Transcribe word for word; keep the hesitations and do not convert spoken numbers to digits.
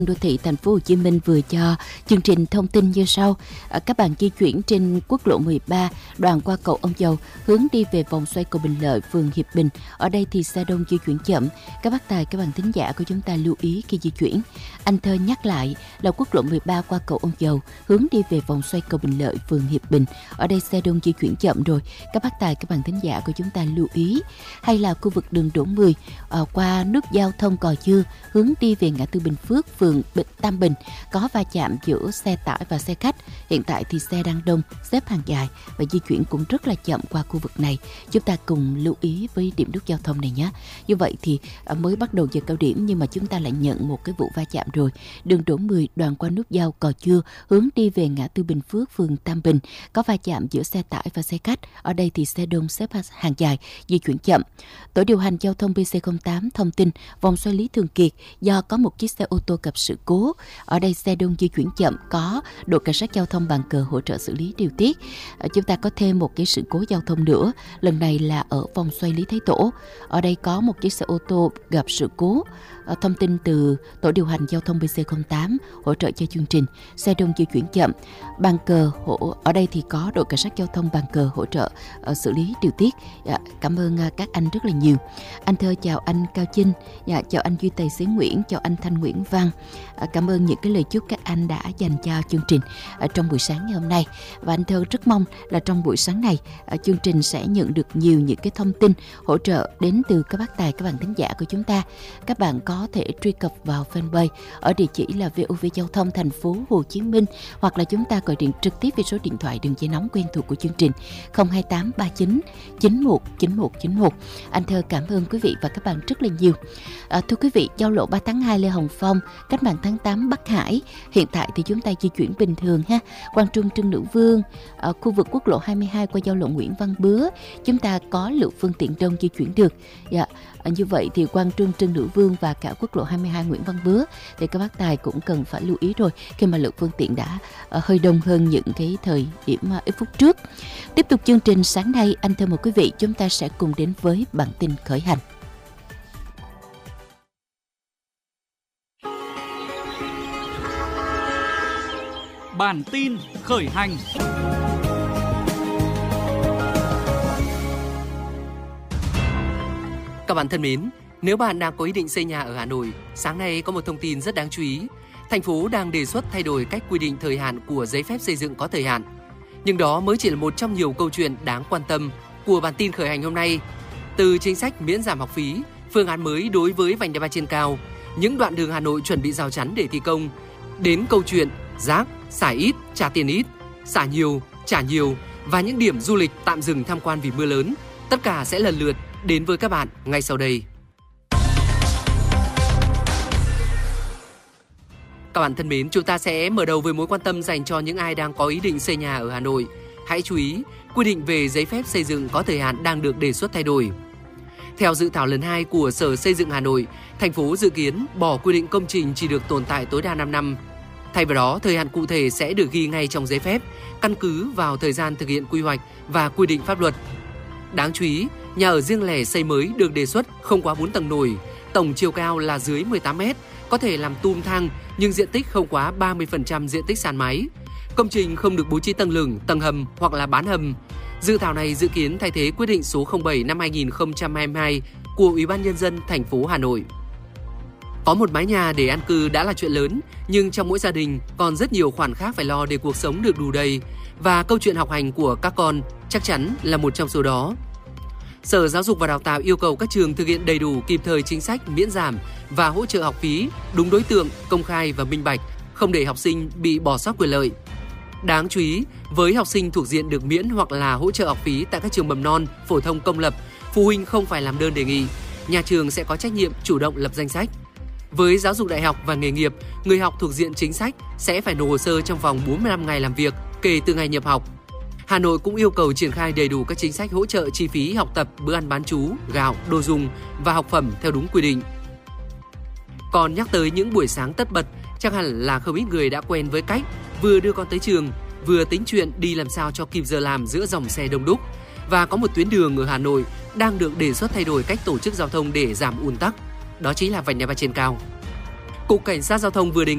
Đô thị thành phố Hồ Chí Minh vừa cho chương trình thông tin như sau. Các bạn di chuyển trên quốc lộ mười ba đoạn qua cầu Ông Dầu hướng đi về vòng xoay cầu Bình Lợi, phường Hiệp Bình. Ở đây thì xe đông di chuyển chậm. Các bác tài, các bạn thính giả của chúng ta lưu ý khi di chuyển. Anh Thơ nhắc lại là quốc lộ mười ba qua cầu Ông Dầu hướng đi về vòng xoay cầu Bình Lợi, phường Hiệp Bình. Ở đây xe đông di chuyển chậm rồi. Các bác tài, các bạn thính giả của chúng ta lưu ý. Hay là khu vực đường Đỗ mười qua nút giao thông Gò Dưa hướng đi về ngã tư Bình Phước, phường Tam Bình có va chạm giữa xe tải và xe khách. Hiện tại thì xe đang đông, xếp hàng dài và di chuyển cũng rất là chậm qua khu vực này. Chúng ta cùng lưu ý với điểm nút giao thông này nhé. Như vậy thì mới bắt đầu giờ cao điểm nhưng mà chúng ta lại nhận một cái vụ va chạm rồi. Đường Đỗ mười đoạn qua nút giao Gò Dưa hướng đi về ngã tư Bình Phước, phường Tam Bình có va chạm giữa xe tải và xe khách. Ở đây thì xe đông, xếp hàng dài, di chuyển chậm. Tổ điều hành giao thông pê xê không tám thông tin vòng xoay Lý Thường Kiệt do có một chiếc xe ô tô gặp sự cố. Ở đây xe đông di chuyển chậm, có đội cảnh sát giao thông bàn cờ hỗ trợ xử lý điều tiết. Chúng ta có thêm một cái sự cố giao thông nữa, lần này là ở vòng xoay Lý Thái Tổ. Ở đây có một chiếc xe ô tô gặp sự cố. Thông tin từ tổ điều hành giao thông pê xê không tám hỗ trợ cho chương trình. Xe đông di chuyển chậm, bàn cờ hỗ ở đây thì có đội cảnh sát giao thông bàn cờ hỗ trợ uh, xử lý điều tiết. Dạ, cảm ơn uh, các anh rất là nhiều. Anh Thơ chào anh Cao Chinh, dạ, chào anh Duy Tài Xế Nguyễn, chào anh Thanh Nguyễn Văn. Uh, cảm ơn những cái lời chúc các anh đã dành cho chương trình uh, trong buổi sáng ngày hôm nay. Và anh Thơ rất mong là trong buổi sáng này uh, chương trình sẽ nhận được nhiều những cái thông tin hỗ trợ đến từ các bác tài, các bạn thính giả của chúng ta. Các bạn có thể truy cập vào fanpage ở địa chỉ là vê o vê Giao thông thành phố Hồ Chí Minh, hoặc là chúng ta gọi điện trực tiếp về số điện thoại đường dây nóng quen thuộc của chương trình không hai tám ba chín chín một chín một chín một. Anh Thơ cảm ơn quý vị và các bạn rất là nhiều. À, thưa quý vị, giao lộ ba tháng hai Lê Hồng Phong, cách mạng tháng tám Bắc Hải, hiện tại thì chúng ta di chuyển bình thường ha. Quang Trung Trưng Nữ Vương, ở khu vực quốc lộ hai mươi hai qua giao lộ Nguyễn Văn Bứa, chúng ta có lượng phương tiện đông di chuyển được. Dạ. À, như vậy thì Quang Trung Trưng Nữ Vương và cả quốc lộ hai mươi hai Nguyễn Văn Bứa thì các bác tài cũng cần phải lưu ý rồi, khi mà lượng phương tiện đã uh, hơi đông hơn những cái thời điểm uh, ít phút trước. Tiếp tục chương trình sáng nay, anh thưa mời quý vị, chúng ta sẽ cùng đến với bản tin khởi hành. Bản tin khởi hành. Các bạn thân mến, nếu bạn đang có ý định xây nhà ở Hà Nội, sáng nay có một thông tin rất đáng chú ý. Thành phố đang đề xuất thay đổi cách quy định thời hạn của giấy phép xây dựng có thời hạn. Nhưng đó mới chỉ là một trong nhiều câu chuyện đáng quan tâm của bản tin khởi hành hôm nay. Từ chính sách miễn giảm học phí, phương án mới đối với vành đai ba trên cao, những đoạn đường Hà Nội chuẩn bị rào chắn để thi công, đến câu chuyện rác, xả ít, trả tiền ít, xả nhiều, trả nhiều và những điểm du lịch tạm dừng tham quan vì mưa lớn, tất cả sẽ lần lượt đến với các bạn ngay sau đây. Các bạn thân mến, chúng ta sẽ mở đầu với mối quan tâm dành cho những ai đang có ý định xây nhà ở Hà Nội. Hãy chú ý, quy định về giấy phép xây dựng có thời hạn đang được đề xuất thay đổi. Theo dự thảo lần hai của Sở Xây dựng Hà Nội, thành phố dự kiến bỏ quy định công trình chỉ được tồn tại tối đa năm năm. Thay vào đó, thời hạn cụ thể sẽ được ghi ngay trong giấy phép, căn cứ vào thời gian thực hiện quy hoạch và quy định pháp luật. Đáng chú ý, nhà ở riêng lẻ xây mới được đề xuất không quá bốn tầng nổi, tổng chiều cao là dưới mười tám mét, có thể làm tum thang nhưng diện tích không quá ba mươi phần trăm diện tích sàn máy. Công trình không được bố trí tầng lửng, tầng hầm hoặc là bán hầm. Dự thảo này dự kiến thay thế quyết định số không bảy năm hai nghìn không trăm hai mươi hai của Ủy ban Nhân dân thành phố Hà Nội. Có một mái nhà để an cư đã là chuyện lớn, nhưng trong mỗi gia đình còn rất nhiều khoản khác phải lo để cuộc sống được đủ đầy, và câu chuyện học hành của các con chắc chắn là một trong số đó. Sở Giáo dục và Đào tạo yêu cầu các trường thực hiện đầy đủ kịp thời chính sách miễn giảm và hỗ trợ học phí đúng đối tượng, công khai và minh bạch, không để học sinh bị bỏ sót quyền lợi. Đáng chú ý, với học sinh thuộc diện được miễn hoặc là hỗ trợ học phí tại các trường mầm non, phổ thông công lập, phụ huynh không phải làm đơn đề nghị, nhà trường sẽ có trách nhiệm chủ động lập danh sách. Với giáo dục đại học và nghề nghiệp, người học thuộc diện chính sách sẽ phải nộp hồ sơ trong vòng bốn mươi lăm ngày làm việc kể từ ngày nhập học. Hà Nội cũng yêu cầu triển khai đầy đủ các chính sách hỗ trợ chi phí học tập, bữa ăn bán trú, gạo, đồ dùng và học phẩm theo đúng quy định. Còn nhắc tới những buổi sáng tất bật, chắc hẳn là không ít người đã quen với cách vừa đưa con tới trường, vừa tính chuyện đi làm sao cho kịp giờ làm giữa dòng xe đông đúc. Và có một tuyến đường ở Hà Nội đang được đề xuất thay đổi cách tổ chức giao thông để giảm ùn tắc. Đó chính là vành đai ba trên cao. Cục Cảnh sát Giao thông vừa đề nghị